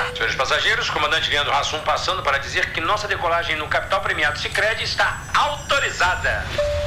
Senhores passageiros, comandante Leandro Hassum passando para dizer que nossa decolagem no Capital Premiado Sicredi está autorizada.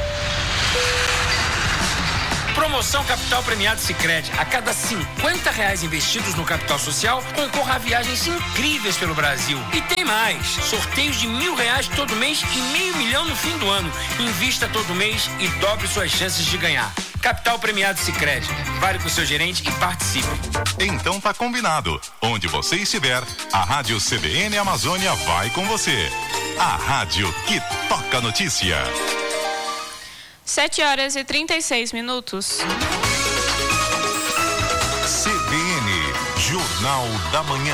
Promoção Capital Premiado Sicredi. A cada R$50 investidos no capital social, concorra a viagens incríveis pelo Brasil. E tem mais. Sorteios de R$1.000 todo mês e R$500 mil no fim do ano. Invista todo mês e dobre suas chances de ganhar. Capital Premiado Sicredi. Vale com o seu gerente e participe. Então tá combinado. Onde você estiver, a Rádio CBN Amazônia vai com você. A rádio que toca notícia. 7h36. CBN, Jornal da Manhã.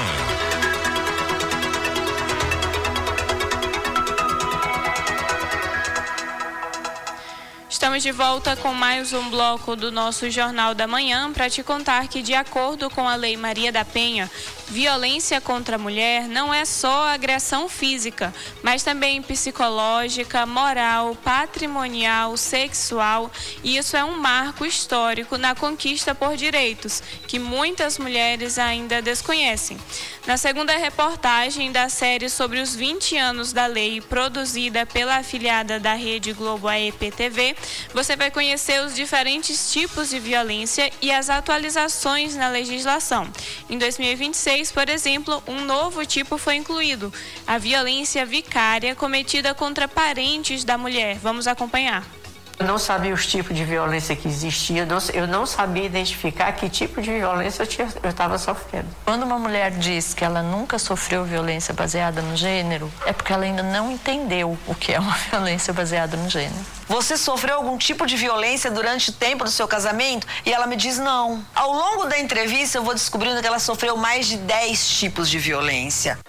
Estamos de volta com mais um bloco do nosso Jornal da Manhã para te contar que, de acordo com a Lei Maria da Penha, violência contra a mulher não é só agressão física, mas também psicológica, moral, patrimonial, sexual. E isso é um marco histórico na conquista por direitos, que muitas mulheres ainda desconhecem. Na segunda reportagem da série sobre os 20 anos da lei, produzida pela afiliada da Rede Globo AEP-TV, você vai conhecer os diferentes tipos de violência e as atualizações na legislação. Em 2026, por exemplo, um novo tipo foi incluído: a violência vicária cometida contra parentes da mulher. Vamos acompanhar. Eu não sabia os tipos de violência que existia, eu não sabia identificar que tipo de violência eu estava sofrendo. Quando uma mulher diz que ela nunca sofreu violência baseada no gênero, é porque ela ainda não entendeu o que é uma violência baseada no gênero. Você sofreu algum tipo de violência durante o tempo do seu casamento? E ela me diz não. Ao longo da entrevista eu vou descobrindo que ela sofreu mais de 10 tipos de violência.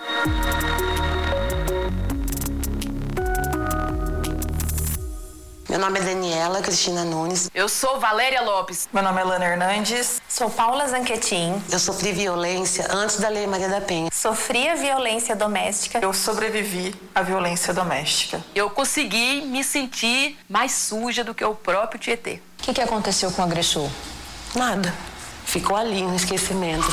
Meu nome é Daniela Cristina Nunes. Eu sou Valéria Lopes. Meu nome é Lana Hernandes. Sou Paula Zanquetin. Eu sofri violência antes da Lei Maria da Penha. Sofri a violência doméstica. Eu sobrevivi à violência doméstica. Eu consegui me sentir mais suja do que o próprio Tietê. O que aconteceu com o agressor? Nada. Ficou ali no esquecimento.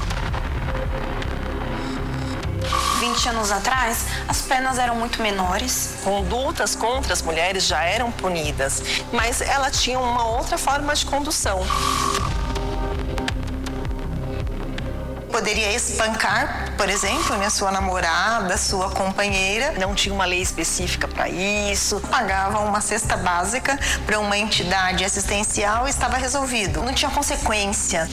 20 anos atrás, as penas eram muito menores. Condutas contra as mulheres já eram punidas, mas ela tinha uma outra forma de condução. Poderia espancar, por exemplo, né, sua namorada, sua companheira. Não tinha uma lei específica para isso. Pagava uma cesta básica para uma entidade assistencial e estava resolvido. Não tinha consequência.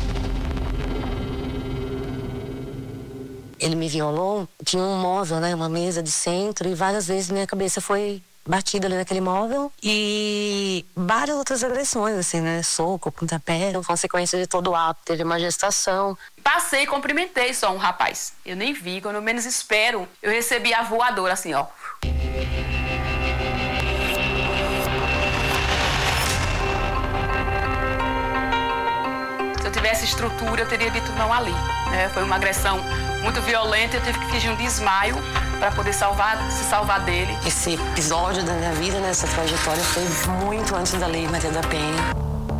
Ele me violou, tinha um móvel, né, uma mesa de centro, e várias vezes minha cabeça foi batida ali naquele móvel, e várias outras agressões, assim, né, soco, pontapé, consequência de todo o ato. Teve uma gestação. Passei e cumprimentei só um rapaz. Eu nem vi, quando eu menos espero, eu recebi a voadora, assim, ó. Se eu tivesse estrutura, eu teria dito não ali, né? Foi uma agressão muito violenta, eu tive que fingir um desmaio para poder se salvar dele. Esse episódio da minha vida, nessa trajetória, foi muito antes da Lei Maria da Penha.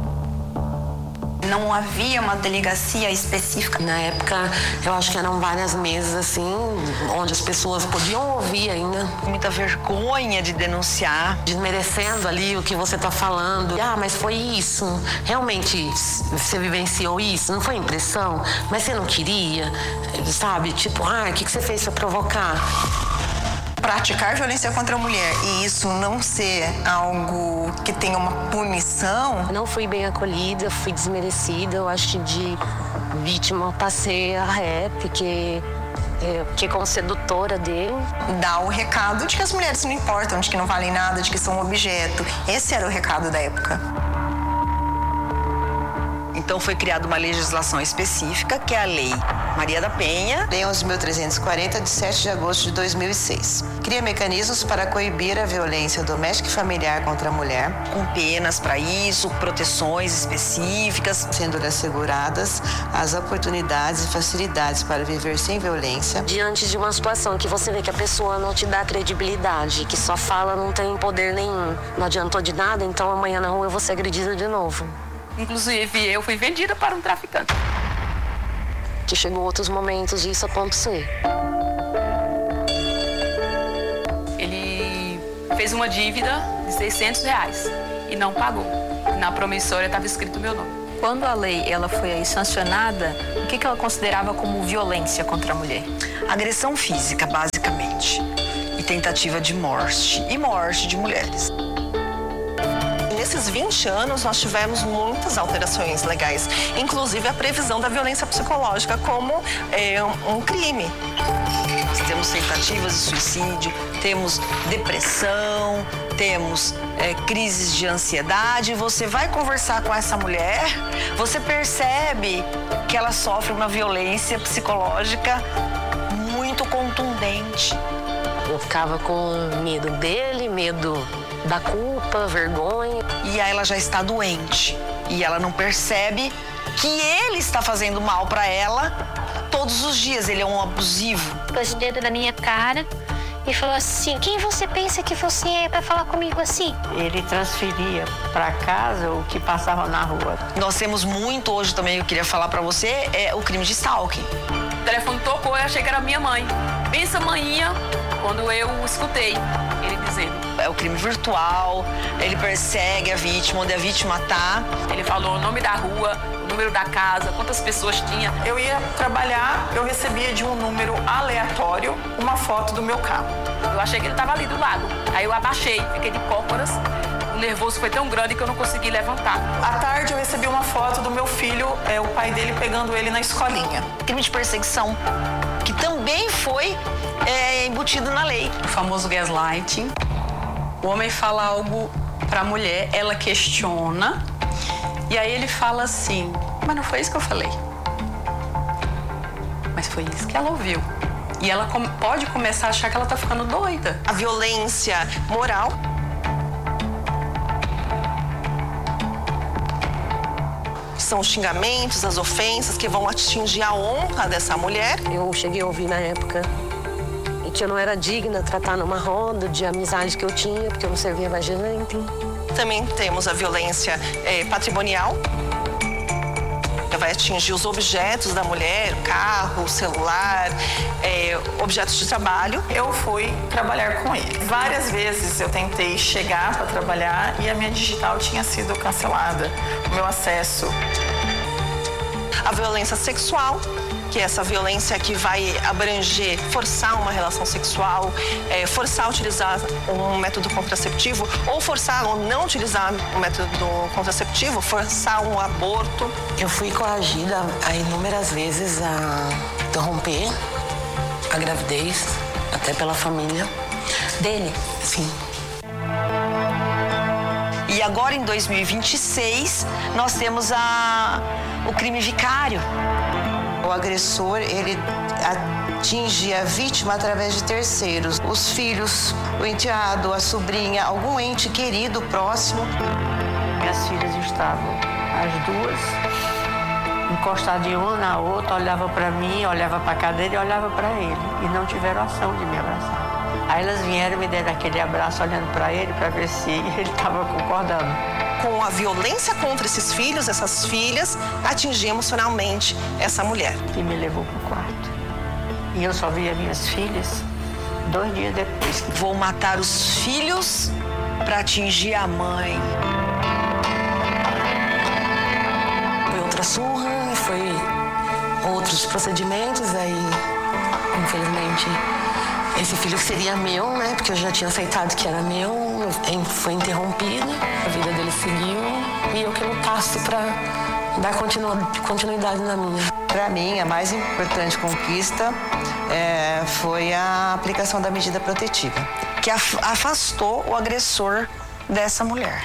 Não havia uma delegacia específica. Na época, eu acho que eram várias mesas, assim, onde as pessoas podiam ouvir ainda. Muita vergonha de denunciar. Desmerecendo ali o que você tá falando. Ah, mas foi isso. Realmente, você vivenciou isso? Não foi impressão? Mas você não queria? Sabe? Tipo, o que você fez pra provocar? Praticar violência contra a mulher e isso não ser algo que tenha uma punição. Não fui bem acolhida, fui desmerecida. Eu acho que de vítima eu passei a ré, porque como sedutora dele. Dá o recado de que as mulheres não importam, de que não valem nada, de que são um objeto. Esse era o recado da época. Então foi criada uma legislação específica, que é a Lei Maria da Penha. Lei 11.340, de 7 de agosto de 2006. Cria mecanismos para coibir a violência doméstica e familiar contra a mulher. Com penas para isso, proteções específicas. Sendo asseguradas as oportunidades e facilidades para viver sem violência. Diante de uma situação que você vê que a pessoa não te dá credibilidade, que sua fala não tem poder nenhum, não adiantou de nada, então amanhã na rua eu vou ser agredida de novo. Inclusive, eu fui vendida para um traficante. que chegou outros momentos disso acontecer. Ele fez uma dívida de R$600 e não pagou. Na promissória estava escrito o meu nome. Quando a lei ela foi aí sancionada, o que ela considerava como violência contra a mulher? Agressão física, basicamente, e tentativa de morte, e morte de mulheres. Nesses 20 anos, nós tivemos muitas alterações legais, inclusive a previsão da violência psicológica como um crime. Nós temos tentativas de suicídio, temos depressão, temos crises de ansiedade. Você vai conversar com essa mulher, você percebe que ela sofre uma violência psicológica muito contundente. Eu ficava com medo dele, medo da culpa, vergonha. E aí ela já está doente e ela não percebe que ele está fazendo mal para ela todos os dias. Ele é um abusivo. Pôs o dedo na minha cara e falou assim: quem você pensa que você é para falar comigo assim? Ele transferia para casa o que passava na rua. Nós temos muito hoje também, eu queria falar para você, é o crime de stalking. O telefone tocou, eu achei que era minha mãe. Pensa, manhinha, quando eu escutei ele dizendo. É o crime virtual, ele persegue a vítima, onde a vítima tá. Ele falou o nome da rua, o número da casa, quantas pessoas tinha. Eu ia trabalhar, eu recebia de um número aleatório uma foto do meu carro. Eu achei que ele estava ali do lado. Aí eu abaixei, fiquei de cócoras. O nervoso foi tão grande que eu não consegui levantar. À tarde eu recebi uma foto do meu filho, o pai dele pegando ele na escolinha. Crime de perseguição, que também foi embutido na lei. O famoso gaslighting. O homem fala algo pra mulher, ela questiona, e aí ele fala assim: mas não foi isso que eu falei. Mas foi isso que ela ouviu. E ela pode começar a achar que ela tá ficando doida. A violência moral. São os xingamentos, as ofensas que vão atingir a honra dessa mulher. Eu cheguei a ouvir na época que eu não era digna de tratar numa roda de amizade que eu tinha, porque eu não servia mais de gente. Também temos a violência patrimonial. Vai atingir os objetos da mulher, o carro, o celular, objetos de trabalho. Eu fui trabalhar com ele. Várias vezes eu tentei chegar para trabalhar e a minha digital tinha sido cancelada, o meu acesso. A violência sexual, que é essa violência que vai abranger, forçar uma relação sexual, forçar a utilizar um método contraceptivo, ou forçar ou não utilizar um método contraceptivo, forçar um aborto. Eu fui coagida inúmeras vezes a interromper a gravidez, até pela família dele, sim. E agora, em 2026, nós temos o crime vicário. O agressor, ele atinge a vítima através de terceiros. Os filhos, o enteado, a sobrinha, algum ente querido, próximo. Minhas filhas estavam, as duas, encostadas de uma na outra, olhava para mim, olhava para a cadeira e olhava para ele. E não tiveram ação de me abraçar. Aí elas vieram me deram aquele abraço olhando para ele, para ver se ele estava concordando. Com a violência contra esses filhos, essas filhas, atingimos finalmente essa mulher. E me levou para o quarto. E eu só vi as minhas filhas 2 dias depois. Vou matar os filhos para atingir a mãe. Foi outra surra, foi outros procedimentos, aí, infelizmente, esse filho que seria meu, né? Porque eu já tinha aceitado que era meu, foi interrompido, a vida dele seguiu e eu que lutasse para dar continuidade na minha. Para mim, a mais importante conquista foi a aplicação da medida protetiva, que afastou o agressor dessa mulher.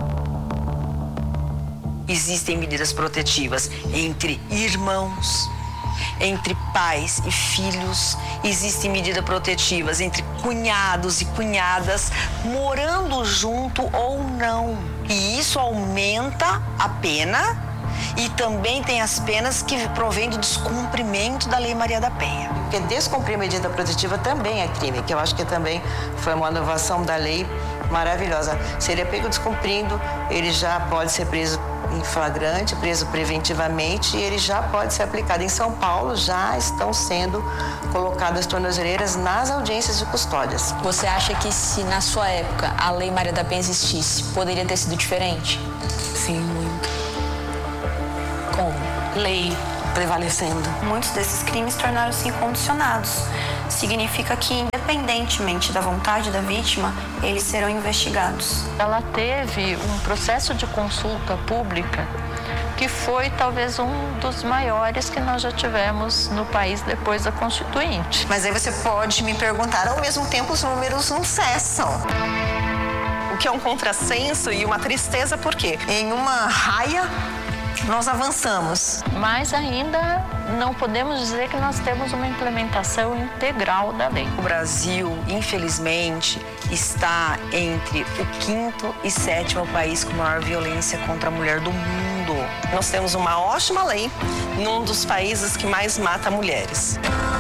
Existem medidas protetivas entre irmãos, entre pais e filhos. Existem medidas protetivas entre cunhados e cunhadas, morando junto ou não. E isso aumenta a pena e também tem as penas que provêm do descumprimento da Lei Maria da Penha. Porque descumprir a medida protetiva também é crime, que eu acho que também foi uma inovação da lei maravilhosa. Se ele é pego descumprindo, ele já pode ser preso em flagrante, preso preventivamente, e ele já pode ser aplicado. Em São Paulo já estão sendo colocadas tornozeleiras nas audiências de custódias. Você acha que se na sua época a Lei Maria da Penha existisse, poderia ter sido diferente? Sim, muito. Como? Lei prevalecendo. Muitos desses crimes tornaram-se incondicionados. Significa que, independentemente da vontade da vítima, eles serão investigados. Ela teve um processo de consulta pública que foi talvez um dos maiores que nós já tivemos no país depois da Constituinte. Mas aí você pode me perguntar, ao mesmo tempo os números não cessam. O que é um contrassenso e uma tristeza, por quê? Em uma raia, nós avançamos. Mas ainda não podemos dizer que nós temos uma implementação integral da lei. O Brasil, infelizmente, está entre o 5º e 7º país com maior violência contra a mulher do mundo. Nós temos uma ótima lei num dos países que mais mata mulheres.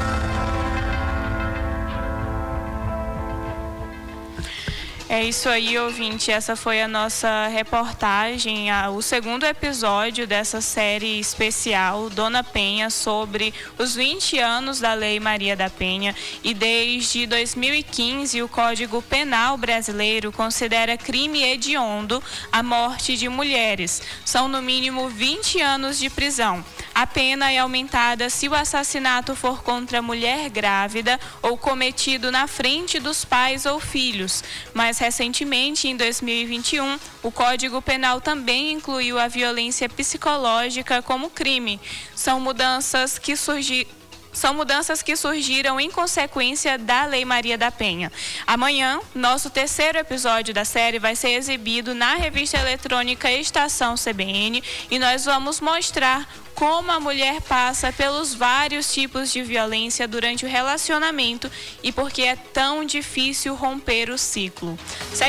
É isso aí, ouvinte. Essa foi a nossa reportagem, o segundo episódio dessa série especial Dona Penha, sobre os 20 anos da Lei Maria da Penha. E desde 2015, o Código Penal brasileiro considera crime hediondo a morte de mulheres. São no mínimo 20 anos de prisão. A pena é aumentada se o assassinato for contra mulher grávida ou cometido na frente dos pais ou filhos. Mas recentemente, em 2021, o Código Penal também incluiu a violência psicológica como crime. São mudanças que surgiram em consequência da Lei Maria da Penha. Amanhã, nosso terceiro episódio da série vai ser exibido na revista eletrônica Estação CBN e nós vamos mostrar como a mulher passa pelos vários tipos de violência durante o relacionamento e por que é tão difícil romper o ciclo.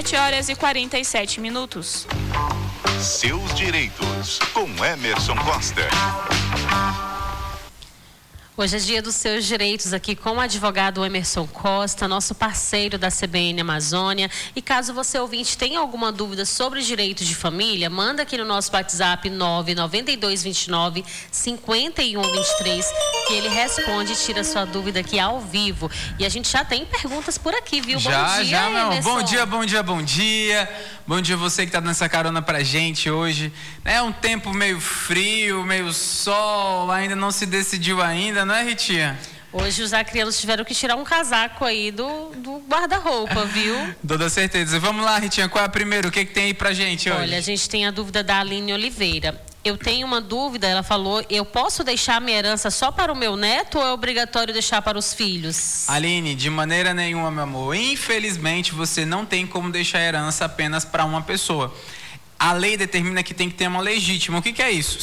7h47. Seus direitos, com Emerson Costa. Hoje é dia dos seus direitos aqui com o advogado Emerson Costa, nosso parceiro da CBN Amazônia. E caso você, ouvinte, tenha alguma dúvida sobre direitos de família, manda aqui no nosso WhatsApp 99229-5123, que ele responde e tira sua dúvida aqui ao vivo. E a gente já tem perguntas por aqui, viu? Bom dia, Emerson. Bom dia. Bom dia você que está dando essa carona pra gente hoje. É um tempo meio frio, meio sol, ainda não se decidiu ainda, não é, Ritinha? Hoje os acrianos tiveram que tirar um casaco aí do guarda-roupa, viu? Toda certeza. Vamos lá, Ritinha, qual é a primeira? O que tem aí pra gente hoje? Olha, a gente tem a dúvida da Aline Oliveira. Eu tenho uma dúvida, ela falou, eu posso deixar minha herança só para o meu neto ou é obrigatório deixar para os filhos? Aline, de maneira nenhuma, meu amor. Infelizmente, você não tem como deixar a herança apenas para uma pessoa. A lei determina que tem que ter uma legítima. O que é isso?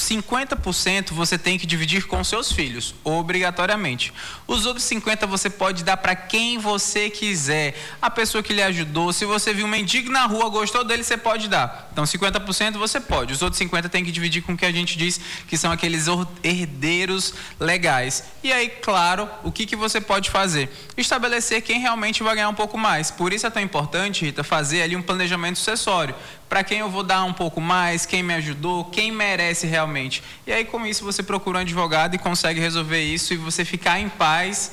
50% você tem que dividir com seus filhos, obrigatoriamente. Os outros 50% você pode dar para quem você quiser. A pessoa que lhe ajudou, se você viu um mendigo na rua, gostou dele, você pode dar. Então 50% você pode. Os outros 50% tem que dividir com o que a gente diz que são aqueles herdeiros legais. E aí, claro, o que você pode fazer? Estabelecer quem realmente vai ganhar um pouco mais. Por isso é tão importante, Rita, fazer ali um planejamento sucessório. Para quem eu vou dar um pouco mais, quem me ajudou, quem merece realmente. E aí, com isso, você procura um advogado e consegue resolver isso e você ficar em paz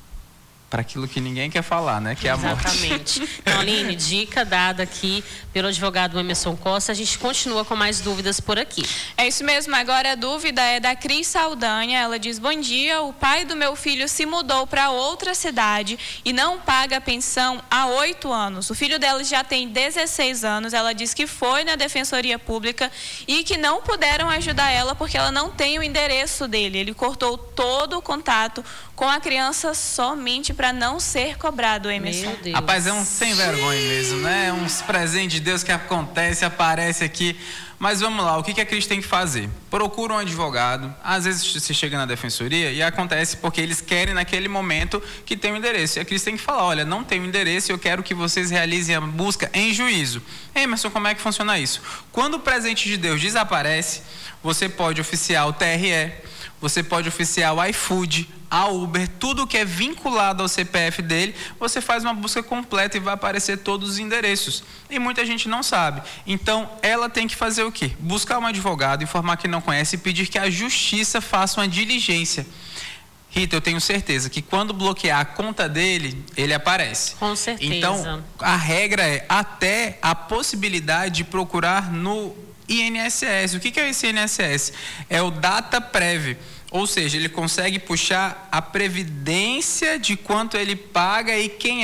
para aquilo que ninguém quer falar, né? Que é a morte. Exatamente. Então, Aline, dica dada aqui pelo advogado Emerson Costa. A gente continua com mais dúvidas por aqui. É isso mesmo. Agora a dúvida é da Cris Saldanha. Ela diz: bom dia, o pai do meu filho se mudou para outra cidade e não paga pensão há 8 anos. O filho dela já tem 16 anos. Ela diz que foi na Defensoria Pública e que não puderam ajudar ela porque ela não tem o endereço dele. Ele cortou todo o contato com a criança somente para não ser cobrado, Emerson. Meu Deus. Rapaz, é um sem vergonha mesmo, né? Uns presentes de Deus que aparece aqui. Mas vamos lá, o que a Cris tem que fazer? Procura um advogado. Às vezes se chega na defensoria e acontece porque eles querem naquele momento que tem o endereço. E a Cris tem que falar: olha, não tem o endereço e eu quero que vocês realizem a busca em juízo. Emerson, como é que funciona isso? Quando o presente de Deus desaparece, você pode oficiar o TRE, você pode oficiar o iFood, a Uber, tudo que é vinculado ao CPF dele, você faz uma busca completa e vai aparecer todos os endereços. E muita gente não sabe. Então, ela tem que fazer o quê? Buscar um advogado, informar que não conhece e pedir que a justiça faça uma diligência. Rita, eu tenho certeza que quando bloquear a conta dele, ele aparece. Com certeza. Então, a regra é até a possibilidade de procurar no INSS. O que é esse INSS? É o DataPrev. Ou seja, ele consegue puxar a previdência de quanto ele paga e quem